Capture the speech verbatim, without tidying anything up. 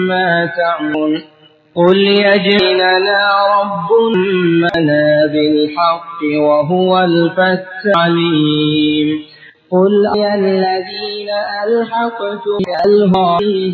ما تعملون قل يجزينا ربنا بالحق وهو الفتاح العليم قل يا الذين ألحقتم بالغيب